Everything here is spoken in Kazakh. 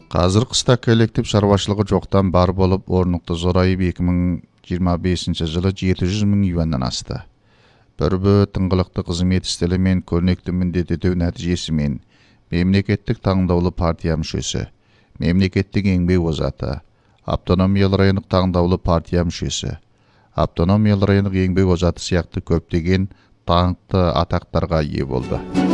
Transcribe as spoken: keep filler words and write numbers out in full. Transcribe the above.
Қазір қыста коллектив шаруашылығы жоқтан бар болып, орнықты зорайып екі мың жиырма бесінші жылы жеті жүз мың юаннан асты. Бір тыңғылықты қызмет істілі мен көрнекті міндет өтеу нәтижесімен мемлекеттік таңдаулы партия мүшесі, мемлекеттік еңбек озаты, автономиялы райондық таңдаулы партия мүшесі, автономиялы райондық еңбек озаты сияқты көптеген даңқты атақтарға ие болды.